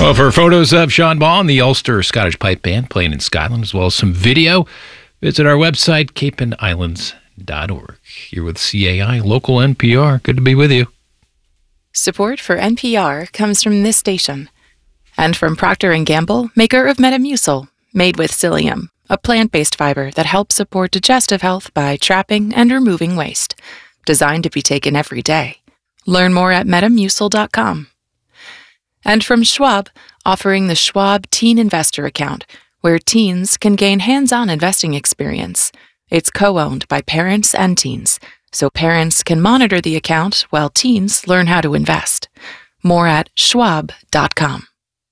Well, for photos of Sean Ball and the Ulster Scottish Pipe Band playing in Scotland, as well as some video, visit our website, capeandislands.org. You're with CAI, local NPR. Good to be with you. Support for NPR comes from this station and from Procter & Gamble, maker of Metamucil, made with psyllium, a plant-based fiber that helps support digestive health by trapping and removing waste. Designed to be taken every day. Learn more at metamucil.com. And from Schwab, offering the Schwab Teen Investor Account, where teens can gain hands-on investing experience. It's co-owned by parents and teens, so parents can monitor the account while teens learn how to invest. More at schwab.com.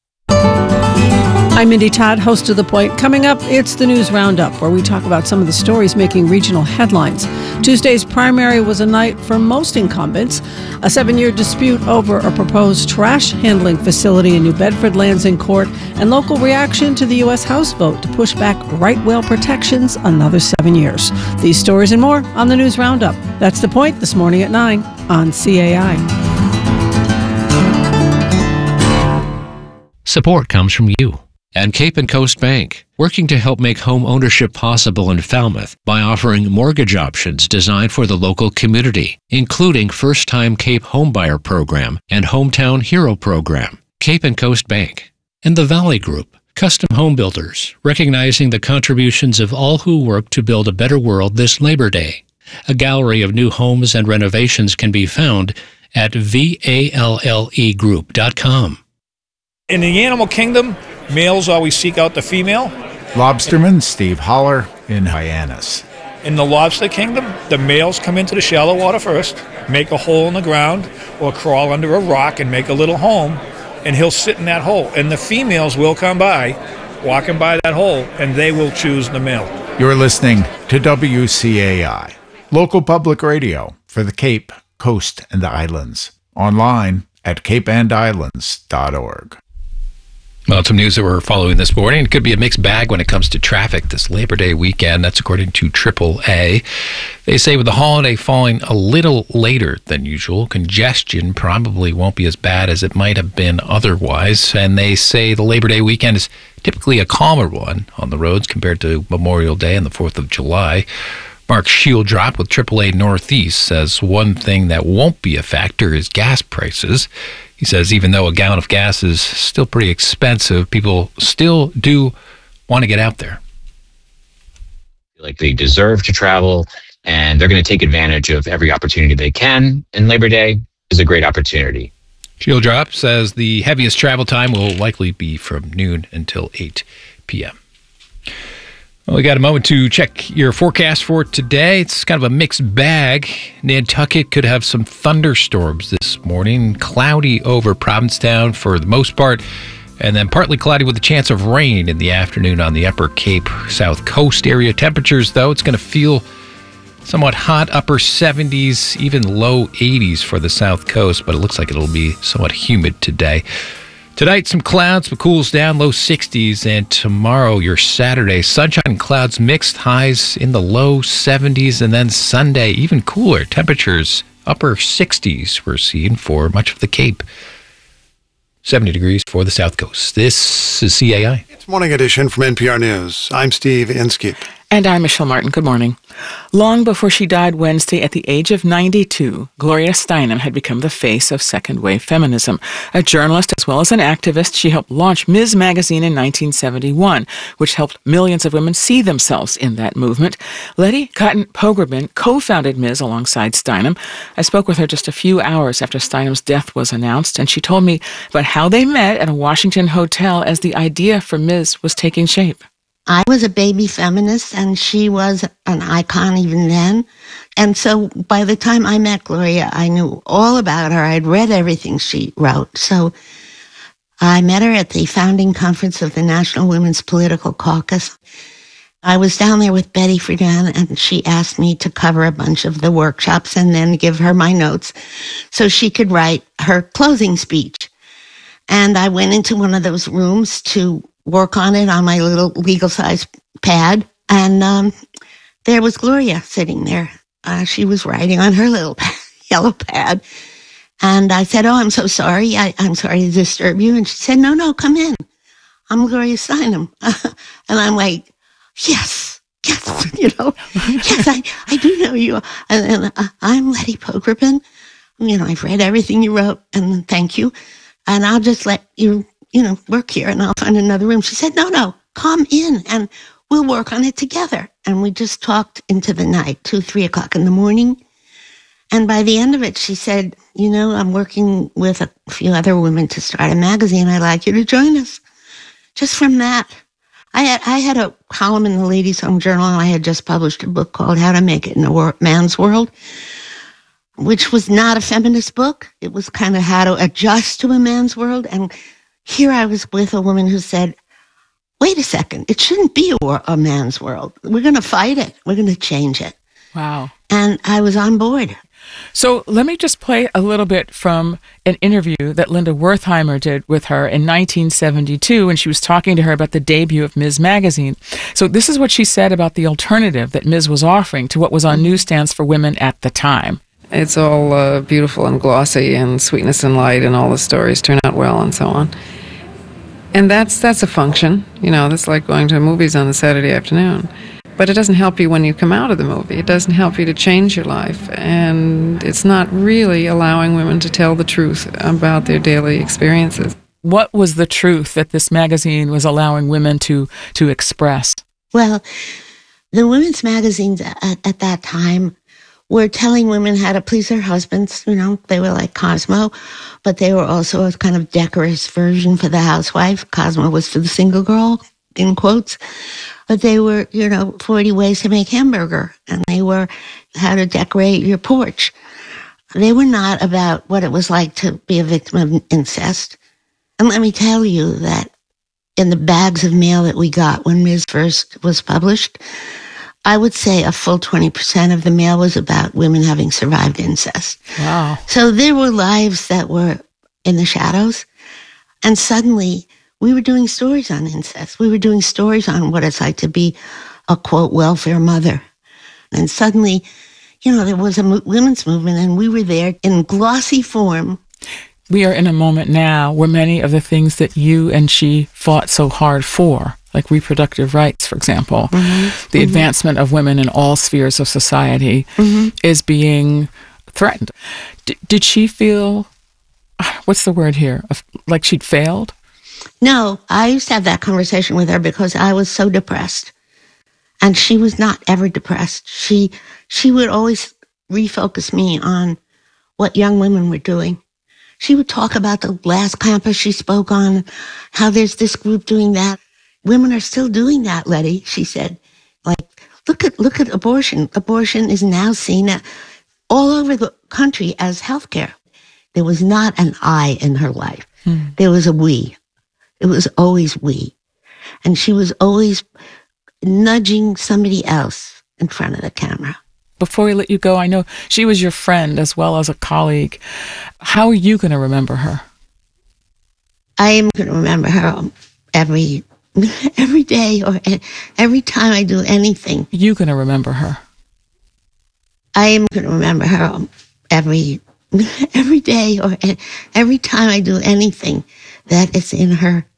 I'm Mindy Todd, host of The Point. Coming up, it's the News Roundup, where we talk about some of the stories making regional headlines. Tuesday's primary was a night for most incumbents. A 7-year dispute over a proposed trash handling facility in New Bedford lands in court, and local reaction to the U.S. House vote to push back right whale protections another 7 years. These stories and more on the News Roundup. That's The Point this morning at 9 on CAI. Support comes from you and Cape and Coast Bank, working to help make home ownership possible in Falmouth by offering mortgage options designed for the local community, including First-Time Cape Homebuyer Program and Hometown Hero Program. Cape and Coast Bank. And the Valley Group, custom home builders, recognizing the contributions of all who work to build a better world this Labor Day. A gallery of new homes and renovations can be found at vallegroup.com. In the animal kingdom, males always seek out the female. Lobsterman Steve Holler in Hyannis. In the lobster kingdom, the males come into the shallow water first, make a hole in the ground, or crawl under a rock and make a little home, and he'll sit in that hole. And the females will come by, walking by that hole, and they will choose the male. You're listening to WCAI, local public radio for the Cape, Coast, and the Islands. Online at capeandislands.org. Well, some news that we're following this morning. It could be a mixed bag when it comes to traffic this Labor Day weekend. That's according to AAA. They say with the holiday falling a little later than usual, congestion probably won't be as bad as it might have been otherwise. And they say the Labor Day weekend is typically a calmer one on the roads compared to Memorial Day and the 4th of July. Mark Shieldrop with AAA Northeast says one thing that won't be a factor is gas prices. He says even though a gallon of gas is still pretty expensive, people still do want to get out there. Like they deserve to travel, and they're going to take advantage of every opportunity they can. And Labor Day is a great opportunity. Shieldrop says the heaviest travel time will likely be from noon until 8 p.m. Well, we got a moment to check your forecast for today. It's kind of a mixed bag. Nantucket could have some thunderstorms this morning. Cloudy over Provincetown for the most part, and then partly cloudy with a chance of rain in the afternoon on the Upper Cape South Coast area. Temperatures, though, it's going to feel somewhat hot, upper 70s, even low 80s for the South Coast, but it looks like it'll be somewhat humid today. Tonight, some clouds, but cools down, low 60s. And tomorrow, your Saturday, sunshine and clouds mixed, highs in the low 70s. And then Sunday, even cooler, temperatures upper 60s we're seeing for much of the Cape. 70 degrees for the South Coast. This is CAI. It's Morning Edition from NPR News. I'm Steve Inskeep. And I'm Michelle Martin. Good morning. Long before she died Wednesday at the age of 92, Gloria Steinem had become the face of second-wave feminism. A journalist as well as an activist, she helped launch Ms. Magazine in 1971, which helped millions of women see themselves in that movement. Letty Cotton Pogrebin co-founded Ms. alongside Steinem. I spoke with her just a few hours after Steinem's death was announced, and she told me about how they met at a Washington hotel as the idea for Ms. was taking shape. I was a baby feminist, and she was an icon even then. And so by the time I met Gloria, I knew all about her. I'd read everything she wrote. So I met her at the founding conference of the National Women's Political Caucus. I was down there with Betty Friedan, and she asked me to cover a bunch of the workshops and then give her my notes so she could write her closing speech. And I went into one of those rooms to work on it on my little legal-size pad, and there was Gloria sitting there. She was writing on her little yellow pad, And I said, "Oh, I'm so sorry. I'm sorry to disturb you." And she said, "No, come in. I'm Gloria Steinem." And I'm like, yes, yes, I do know you. And I'm Letty Pogrebin. I've read everything you wrote, and thank you. And I'll just let you, work here, and I'll find another room. She said, no, come in, and we'll work on it together. And we just talked into the night, 2, 3 o'clock in the morning. And by the end of it, she said, I'm working with a few other women to start a magazine. I'd like you to join us. Just from that, I had a column in the Ladies' Home Journal, and I had just published a book called How to Make It in a Man's World, which was not a feminist book. It was kind of how to adjust to a man's world. And here I was with a woman who said, wait a second, it shouldn't be a man's world. We're going to fight it. We're going to change it. Wow. And I was on board. So let me just play a little bit from an interview that Linda Wertheimer did with her in 1972 when she was talking to her about the debut of Ms. Magazine. So this is what she said about the alternative that Ms. was offering to what was on newsstands for women at the time. It's all beautiful and glossy, and sweetness and light, and all the stories turn out well and so on. And that's a function, that's like going to movies on a Saturday afternoon. But it doesn't help you when you come out of the movie. It doesn't help you to change your life. And it's not really allowing women to tell the truth about their daily experiences. What was the truth that this magazine was allowing women to express? Well, the women's magazines at that time were telling women how to please their husbands. They were like Cosmo, but they were also a kind of decorous version for the housewife. Cosmo was for the single girl, in quotes. But they were, 40 ways to make hamburger, and they were how to decorate your porch. They were not about what it was like to be a victim of incest. And let me tell you that in the bags of mail that we got when Ms. first was published, I would say a full 20% of the mail was about women having survived incest. Wow. So there were lives that were in the shadows, and suddenly we were doing stories on incest. We were doing stories on what it's like to be a, quote, welfare mother. And suddenly, there was a women's movement, and we were there in glossy form. We are in a moment now where many of the things that you and she fought so hard for, like reproductive rights, for example, the advancement of women in all spheres of society, is being threatened. Did she feel, what's the word here, like she'd failed? No, I used to have that conversation with her because I was so depressed. And she was not ever depressed. She would always refocus me on what young women were doing. She would talk about the last campus she spoke on, how there's this group doing that. Women are still doing that, Letty, she said. Like, look at abortion. Abortion is now seen all over the country as healthcare. There was not an I in her life. There was a we. It was always we. And she was always nudging somebody else in front of the camera. Before we let you go, I know she was your friend as well as a colleague. How are you going to remember her? I am going to remember her every day or every time I do anything. You're going to remember her? I am going to remember her every day or every time I do anything that is in her